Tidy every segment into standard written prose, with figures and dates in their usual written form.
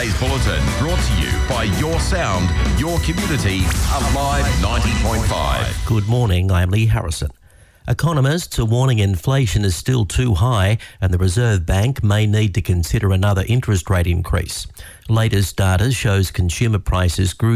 today's bulletin brought to you by Your Sound, Your Community, Alive 90.5. Good morning, I'm Lee Harrison. Economists are warning inflation is still too high and the Reserve Bank may need to consider another interest rate increase. Latest data shows consumer prices grew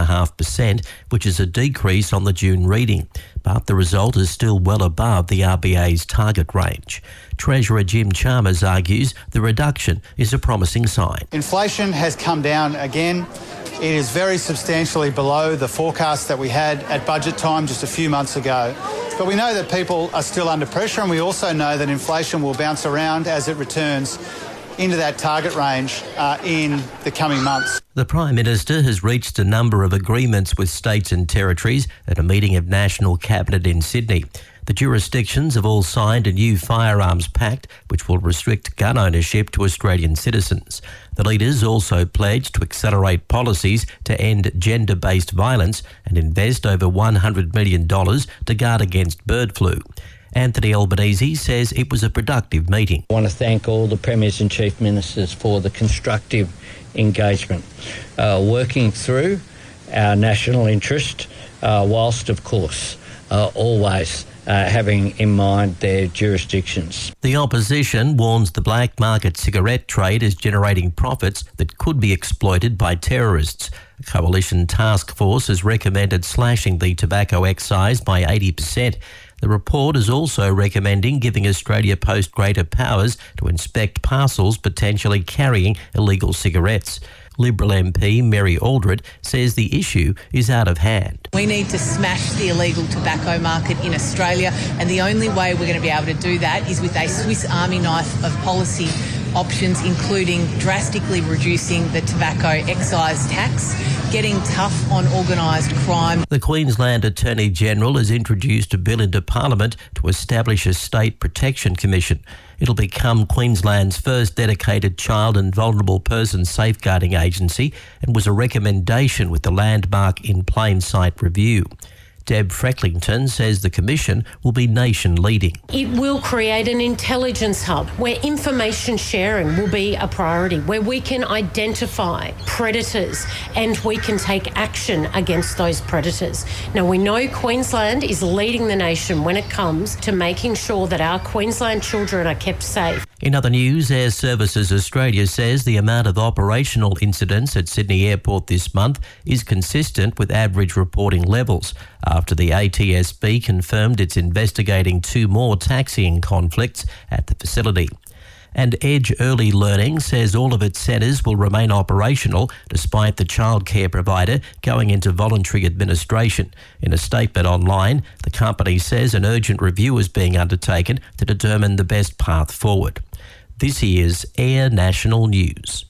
3.5%, which is a decrease on the June reading, but the result is still well above the RBA's target range. Treasurer Jim Chalmers argues the reduction is a promising sign. Inflation has come down again. It is very substantially below the forecast that we had at budget time just a few months ago. But we know that people are still under pressure, and we also know that inflation will bounce around as it returns into that target range in the coming months. The Prime Minister has reached a number of agreements with states and territories at a meeting of National Cabinet in Sydney. The jurisdictions have all signed a new firearms pact which will restrict gun ownership to Australian citizens. The leaders also pledged to accelerate policies to end gender-based violence and invest over $100 million to guard against bird flu. Anthony Albanese says it was a productive meeting. I want to thank all the Premiers and Chief Ministers for the constructive engagement, working through our national interest, whilst, of course, always having in mind their jurisdictions. The opposition warns the black market cigarette trade is generating profits that could be exploited by terrorists. A coalition task force has recommended slashing the tobacco excise by 80%. The report is also recommending giving Australia Post greater powers to inspect parcels potentially carrying illegal cigarettes. Liberal MP Mary Aldred says the issue is out of hand. We need to smash the illegal tobacco market in Australia, and the only way we're going to be able to do that is with a Swiss Army knife of policy options, including drastically reducing the tobacco excise tax, getting tough on organised crime. The Queensland Attorney-General has introduced a bill into Parliament to establish a State Protection Commission. It'll become Queensland's first dedicated child and vulnerable person safeguarding agency and was a recommendation with the landmark In Plain Sight review. Deb Frecklington says the Commission will be nation-leading. It will create an intelligence hub where information sharing will be a priority, where we can identify predators and we can take action against those predators. Now, we know Queensland is leading the nation when it comes to making sure that our Queensland children are kept safe. In other news, Air Services Australia says the amount of operational incidents at Sydney Airport this month is consistent with average reporting levels, after the ATSB confirmed it's investigating 2 more taxiing conflicts at the facility. And Edge Early Learning says all of its centres will remain operational despite the childcare provider going into voluntary administration. In a statement online, the company says an urgent review is being undertaken to determine the best path forward. This is Air National News.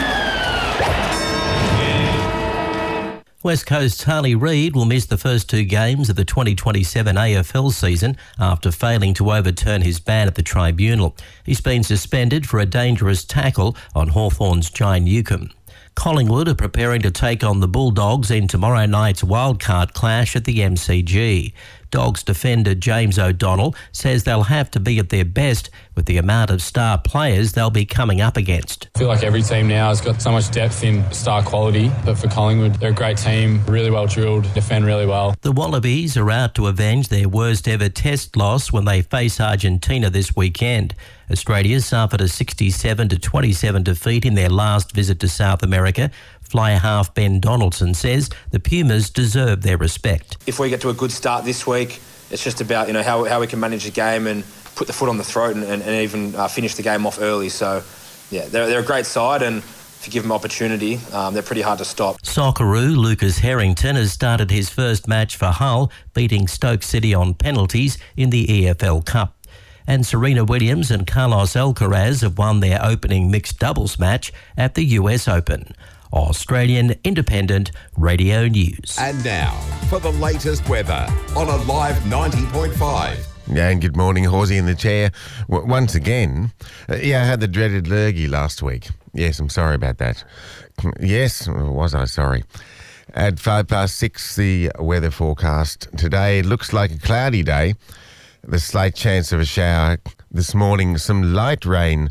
West Coast's Harley Reid will miss the first 2 games of the 2027 AFL season after failing to overturn his ban at the tribunal. He's been suspended for a dangerous tackle on Hawthorn's Jai Newcombe. Collingwood are preparing to take on the Bulldogs in tomorrow night's wildcard clash at the MCG. Dogs defender James O'Donnell says they'll have to be at their best with the amount of star players they'll be coming up against. I feel like every team now has got so much depth in star quality, but for Collingwood, they're a great team, really well drilled, defend really well. The Wallabies are out to avenge their worst ever test loss when they face Argentina this weekend. Australia suffered a 67-27 defeat in their last visit to South America. Fly half Ben Donaldson says the Pumas deserve their respect. If we get to a good start this week, it's just about how we can manage the game and put the foot on the throat and even finish the game off early. So, yeah, they're a great side, and if you give them opportunity, they're pretty hard to stop. Socceroo Lucas Harrington has started his first match for Hull, beating Stoke City on penalties in the EFL Cup. And Serena Williams and Carlos Alcaraz have won their opening mixed doubles match at the US Open. Australian Independent Radio News. And now, for the latest weather on Alive 90.5. And good morning, Horsey in the chair. Once again, I had the dreaded lurgy last week. Yes, I'm sorry about that. Yes, was I sorry? At 6:05, the weather forecast today looks like a cloudy day. The slight chance of a shower this morning, some light rain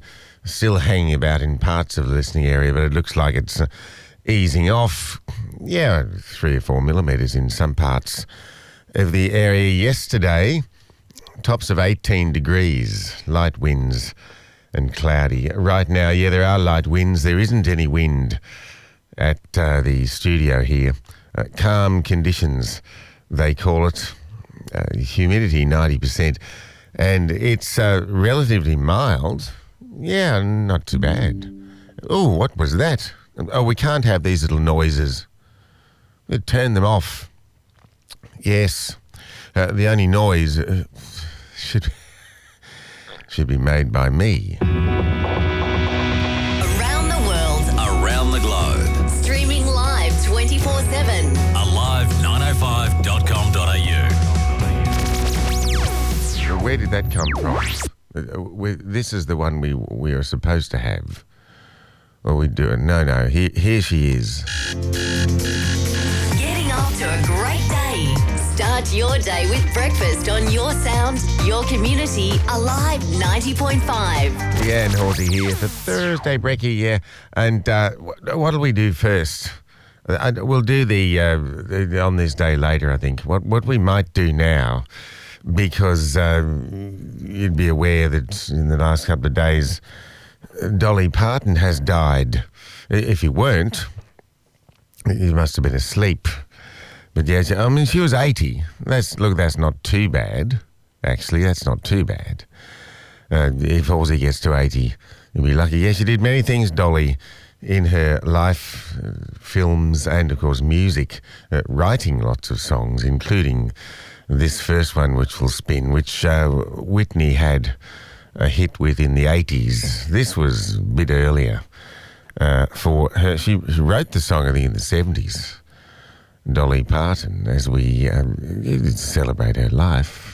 still hanging about in parts of the listening area, but it looks like it's easing off. Yeah, 3 or 4 millimetres in some parts of the area yesterday. Tops of 18 degrees, light winds and cloudy. Right now, yeah, there are light winds. There isn't any wind at the studio here. Calm conditions, they call it. Humidity 90%. And it's relatively mild. Yeah, not too bad. Oh, what was that? Oh, we can't have these little noises. Turn them off. Yes. The only noise should be made by me. Around the world. Around the globe. Streaming live 24/7. Alive905.com.au. Where did that come from? This is the one we are supposed to have. Or we do it. No. Here she is. Getting off to a great day. Start your day with breakfast on your sound, your community, Alive 90.5. Yeah, and Horsey here for Thursday Brekkie, yeah. And what'll we do first? We'll do the on this day later, I think. What we might do now, because you'd be aware that in the last couple of days, Dolly Parton has died. If you weren't, you must have been asleep. But yes, I mean, she was 80. That's not too bad. Actually, that's not too bad. If Aussie gets to 80, you'll be lucky. Yes, she did many things, Dolly, in her life, films and, of course, music, writing lots of songs, including this first one, which will spin, which Whitney had a hit with in the 80s. This was a bit earlier for her. She wrote the song, I think, in the 70s. Dolly Parton, as we celebrate her life.